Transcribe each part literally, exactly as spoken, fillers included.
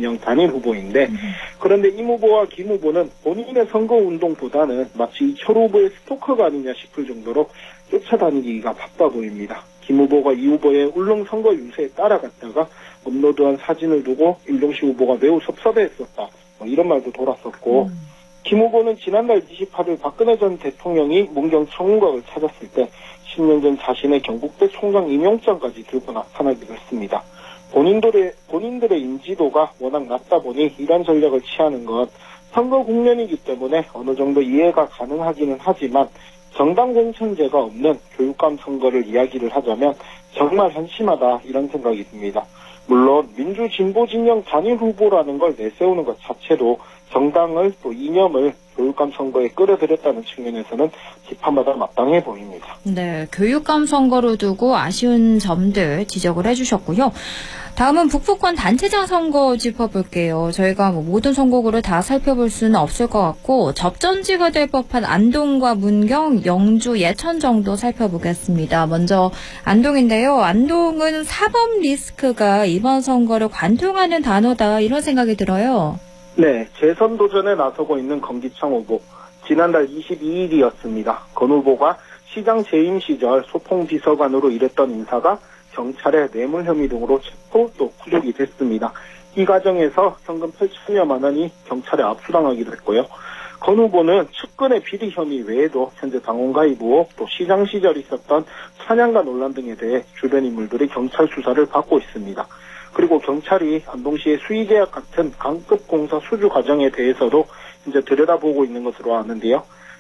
진영 단일 후보인데 그런데 임 후보와 김 후보는 본인의 선거운동보다는 마치 이철 후보의 스토커가 아니냐 싶을 정도로 쫓아다니기가 바빠 보입니다. 김 후보가 이 후보의 울릉 선거 유세에 따라갔다가 업로드한 사진을 두고 임종식 후보가 매우 섭섭해했었다. 뭐 이런 말도 돌았었고 음. 김 후보는 지난달 이십팔일 박근혜 전 대통령이 문경 청운각을 찾았을 때 십 년 전 자신의 경북대 총장 임용장까지 들고 나타나기도 했습니다. 본인들의, 본인들의 인지도가 워낙 낮다 보니 이런 전략을 취하는 건 선거 국면이기 때문에 어느 정도 이해가 가능하기는 하지만 정당 공천제가 없는 교육감 선거를 이야기를 하자면 정말 한심하다 이런 생각이 듭니다. 물론 민주 진보 진영 단일 후보라는 걸 내세우는 것 자체도 정당을 또 이념을 교육감 선거에 끌어들였다는 측면에서는 비판받아 마땅해 보입니다. 네, 교육감 선거로 두고 아쉬운 점들 지적을 해주셨고요. 다음은 북부권 단체장 선거 짚어볼게요. 저희가 뭐 모든 선거구를 다 살펴볼 수는 없을 것 같고 접전지가 될 법한 안동과 문경, 영주, 예천 정도 살펴보겠습니다. 먼저 안동인데요. 안동은 사법 리스크가 이번 선거를 관통하는 단어다 이런 생각이 들어요. 네, 재선 도전에 나서고 있는 건기창 후보. 지난달 이십이일이었습니다. 건 후보가 시장 재임 시절 소통비서관으로 일했던 인사가 경찰의 뇌물 혐의 등으로 체포 또 구속이 됐습니다. 이 과정에서 현금 팔천여만 원이 경찰에 압수당하기도 했고요. 건 후보는 측근의 비리 혐의 외에도 현재 당원 가입 의혹 또 시장 시절 있었던 찬양가 논란 등에 대해 주변 인물들이 경찰 수사를 받고 있습니다. 그리고 경찰이 안동시의 수의계약 같은 강급 공사 수주 과정에 대해서도 이제 들여다보고 있는 것으로 아는데요.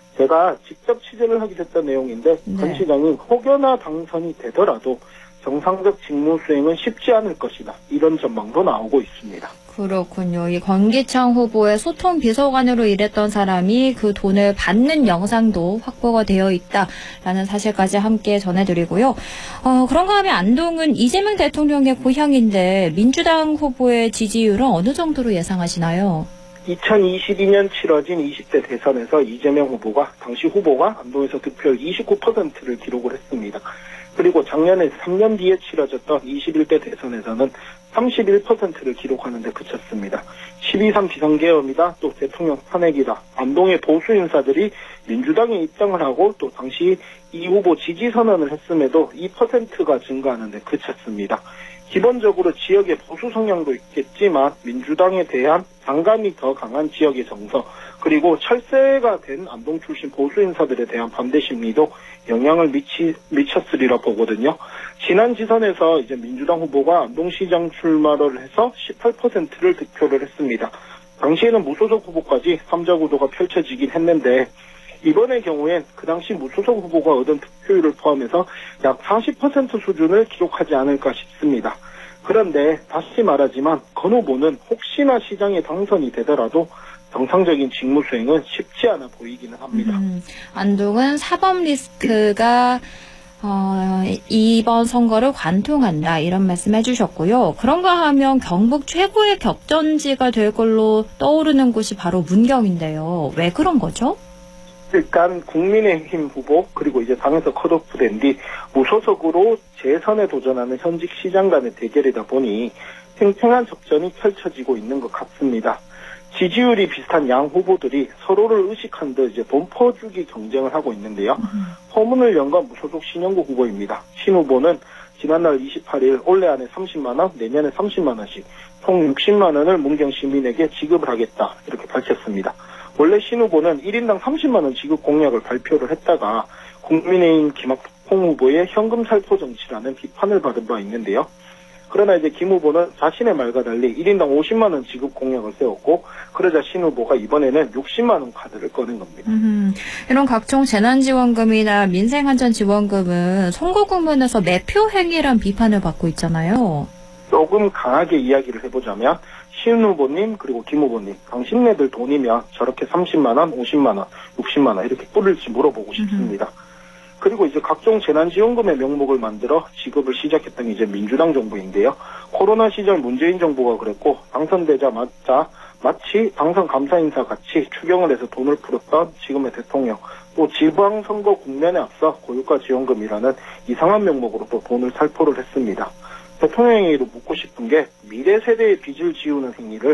제가 직접 취재를 하게 됐던 내용인데 네. 전 시장이 혹여나 당선이 되더라도 정상적 직무 수행은 쉽지 않을 것이다. 이런 전망도 나오고 있습니다. 그렇군요. 이 건기창 후보의 소통 비서관으로 일했던 사람이 그 돈을 받는 영상도 확보가 되어 있다라는 사실까지 함께 전해드리고요. 어, 그런가 하면 안동은 이재명 대통령의 고향인데 민주당 후보의 지지율은 어느 정도로 예상하시나요? 이천이십이년 치러진 이십 대 대선에서 이재명 후보가 당시 후보가 안동에서 득표율 이십구 퍼센트를 기록을 했습니다. 그리고 작년에 삼 년 뒤에 치러졌던 이십일 대 대선에서는 삼십일 퍼센트를 기록하는 데 그쳤습니다. 십이삼 비상계엄이다 또 대통령 탄핵이다. 안동의 보수 인사들이 민주당에 입당을 하고 또 당시 이 후보 지지 선언을 했음에도 이 퍼센트가 증가하는 데 그쳤습니다. 기본적으로 지역의 보수 성향도 있겠지만 민주당에 대한 반감이 더 강한 지역의 정서 그리고 철새가 된 안동 출신 보수 인사들에 대한 반대 심리도 영향을 미치, 미쳤으리라 보거든요. 지난 지선에서 이제 민주당 후보가 안동시장 출마를 해서 십팔 퍼센트를 득표를 했습니다. 당시에는 무소속 후보까지 삼자 구도가 펼쳐지긴 했는데 이번의 경우엔 그 당시 무소속 후보가 얻은 득표율을 포함해서 약 사십 퍼센트 수준을 기록하지 않을까 싶습니다. 그런데 다시 말하지만 건 후보는 혹시나 시장에 당선이 되더라도 정상적인 직무 수행은 쉽지 않아 보이기는 합니다. 음, 안동은 사법 리스크가 어, 이번 선거를 관통한다 이런 말씀 해주셨고요. 그런가 하면 경북 최고의 격전지가 될 걸로 떠오르는 곳이 바로 문경인데요. 왜 그런 거죠? 일단 국민의힘 후보 그리고 이제 당에서 컷오프된 뒤 무소속으로 재선에 도전하는 현직 시장 간의 대결이다 보니 팽팽한 접전이 펼쳐지고 있는 것 같습니다. 지지율이 비슷한 양 후보들이 서로를 의식한 듯 이제 돈 퍼주기 경쟁을 하고 있는데요. 음. 허문을 연 건 무소속 신영구 후보입니다. 신 후보는 지난달 이십팔일 올해 안에 삼십만 원, 내년에 삼십만 원씩 총 육십만 원을 문경 시민에게 지급을 하겠다 이렇게 밝혔습니다. 원래 신 후보는 일 인당 삼십만 원 지급 공약을 발표를 했다가 국민의힘 김학봉 후보의 현금 살포 정치라는 비판을 받은 바 있는데요. 그러나 이제 김 후보는 자신의 말과 달리 일 인당 오십만 원 지급 공약을 세웠고 그러자 신 후보가 이번에는 육십만 원 카드를 꺼낸 겁니다. 음, 이런 각종 재난지원금이나 민생안전지원금은 선거 국면에서 매표 행위란 비판을 받고 있잖아요. 조금 강하게 이야기를 해보자면 신 후보님 그리고 김 후보님 당신네들 돈이면 저렇게 삼십만 원, 오십만 원, 육십만 원 이렇게 뿌릴지 물어보고 싶습니다. 음. 그리고 이제 각종 재난지원금의 명목을 만들어 지급을 시작했던 게 이제 민주당 정부인데요. 코로나 시절 문재인 정부가 그랬고 당선되자마자 마치 당선 감사 인사 같이 추경을 해서 돈을 풀었던 지금의 대통령. 또 지방선거 국면에 앞서 고유가 지원금이라는 이상한 명목으로 또 돈을 살포를 했습니다. 대통령에게도 묻고 싶은 게 미래 세대의 빚을 지우는 행위를